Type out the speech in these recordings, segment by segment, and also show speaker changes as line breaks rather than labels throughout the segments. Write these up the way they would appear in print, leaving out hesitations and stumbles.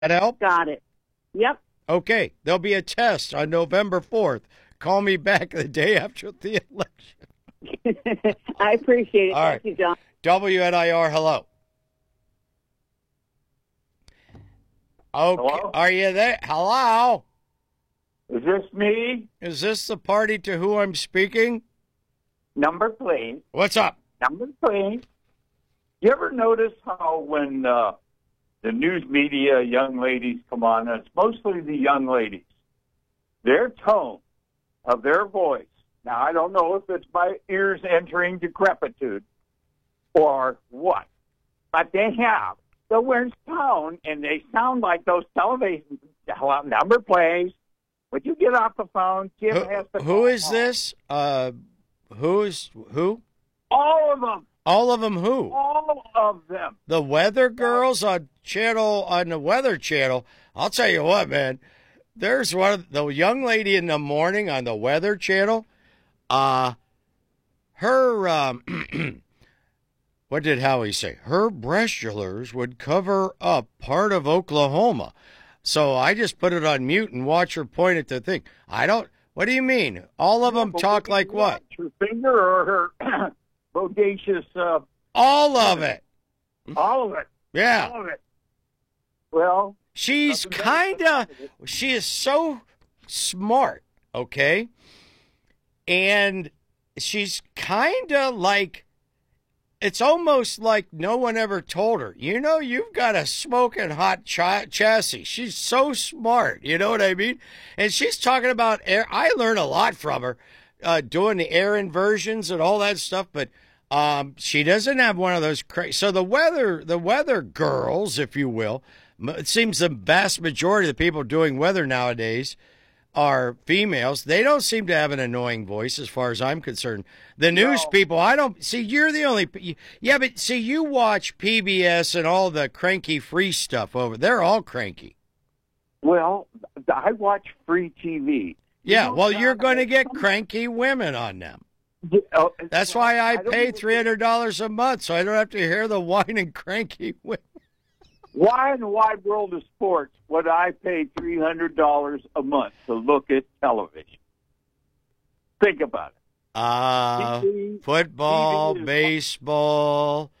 That help?
Got it. Yep.
Okay. There'll be a test on November 4th. Call me back the day after the election.
I appreciate it.
All right.
Thank you, John.
WNIR, hello. Okay.
Hello?
Are you there? Hello?
Is this me?
Is this the party to who I'm speaking?
Number, please.
What's up?
Number, please. You ever notice how when the news media, young ladies come on, and it's mostly the young ladies, their tone of their voice, now I don't know if it's my ears entering decrepitude or what, but they have the worst tone, and they sound like those television, number, please. Would you get off the phone? Jim has to
Who
call
is
home.
this? Who?
All of them.
All of them who?
All of them.
The Weather Girls on the Weather Channel. I'll tell you what, man. There's the young lady in the morning on the Weather Channel. Her what did Howie say? Her breastulars would cover up part of Oklahoma. So I just put it on mute and watch her point at the thing. What do you mean? All of them talk like what?
Her finger or her bodacious...
All of it.
all of it.
Yeah.
All of it. Well...
She is so smart, okay? And she's kind of like, it's almost like no one ever told her, you've got a smoking hot chassis. She's so smart, you know what I mean? And she's talking about air. I learned a lot from her doing the air inversions and all that stuff, but she doesn't have one of those crazy. So the weather girls, if you will, it seems the vast majority of the people doing weather nowadays are females. They don't seem to have an annoying voice as far as I'm concerned. The news people, I don't see. You're the only. Yeah, but see, you watch PBS and all the cranky free stuff over. They're all cranky.
Well, I watch free TV.
Yeah, well, you're going to get cranky women on them. That's why I pay $300 a month, so I don't have to hear the whining cranky women.
Why in the wide world of sports would I pay $300 a month to look at television? Think about it.
Football,
TV
baseball,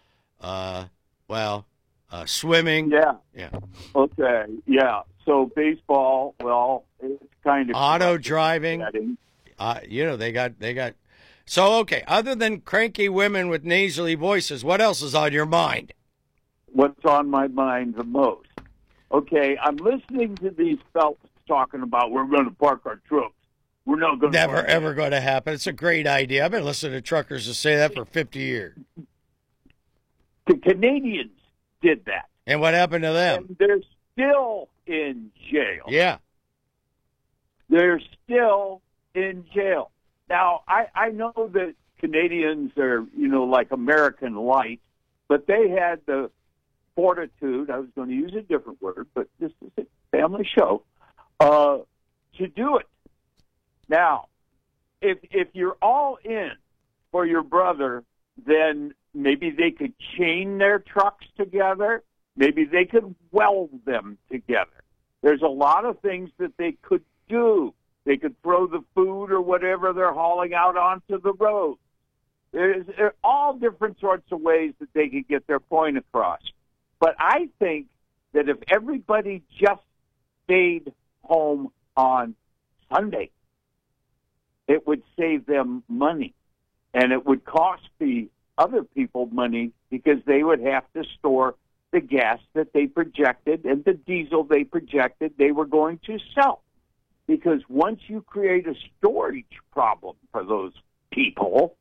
swimming.
Yeah. Okay. Yeah. So baseball, well, it's kind of
auto driving. They got. So okay. Other than cranky women with nasally voices, what else is on your mind?
What's on my mind the most? Okay, I'm listening to these fellas talking about we're going to park our trucks. We're not going to.
Never, ever going to happen. It's a great idea. I've been listening to truckers to say that for 50 years.
The Canadians did that.
And what happened to them?
And they're still in jail.
Yeah.
They're still in jail. Now, I know that Canadians are, like American light, but they had the fortitude, I was going to use a different word, but this is a family show, to do it. Now, if you're all in for your brother, then maybe they could chain their trucks together. Maybe they could weld them together. There's a lot of things that they could do. They could throw the food or whatever they're hauling out onto the road. There are all different sorts of ways that they could get their point across. But I think that if everybody just stayed home on Sunday, it would save them money. And it would cost the other people money because they would have to store the gas that they projected and the diesel they projected they were going to sell. Because once you create a storage problem for those people,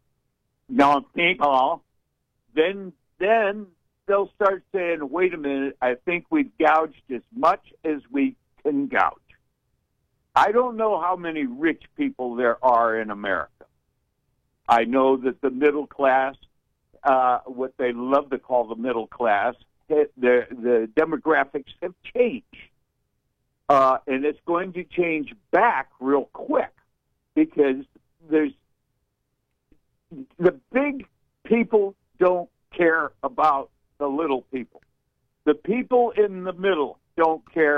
then they'll start saying, wait a minute, I think we've gouged as much as we can gouge. I don't know how many rich people there are in America. I know that the middle class, what they love to call the middle class, the demographics have changed. And it's going to change back real quick because the big people don't care about the little people. The people in the middle don't care